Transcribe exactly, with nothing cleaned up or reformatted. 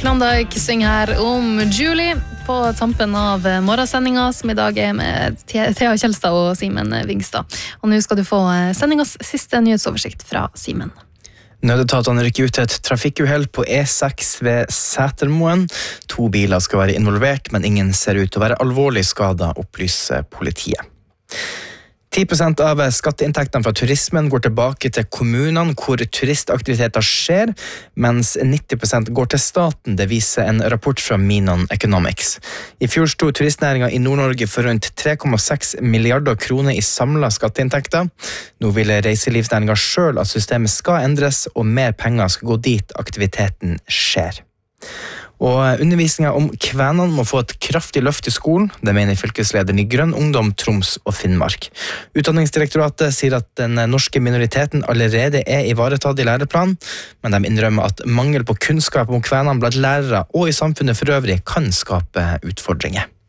Klondike synger her om Julie på tampen av morgensendinga, som i dag er med Thea Kjelstad og Simen Vingstad. Og nå skal du få sendingas siste nyhetsoversikt fra Simen. Nødetatene rykker ut til et trafikkuhell på E seks ved Sætermoen. To biler skal være involvert, men ingen ser ut til å være alvorlig skadet, opplyser politiet. ti prosent av skatteinntektene fra turismen går tilbake til kommunene hvor turistaktiviteter skjer, mens nitti prosent går til staten, det viser en rapport fra Menon Economics. I fjor sto turistnæringen i Nord-Norge for rundt tre komma seks milliarder kroner i samlet skatteinntekter. Nå vil reiselivsnæringen selv at systemet skal endres, og mer penger skal gå dit aktiviteten skjer. Og undervisningen om kvenene må få et kraftig løft i skolen, det mener fylkeslederen i Grønn Ungdom, Troms og Finnmark. Utdanningsdirektoratet sier at den norske minoriteten allerede er ivaretatt i læreplanen, men de innrømmer at mangel på kunnskap om kvenene blant lærere og i samfunnet for øvrig kan skape utfordringer.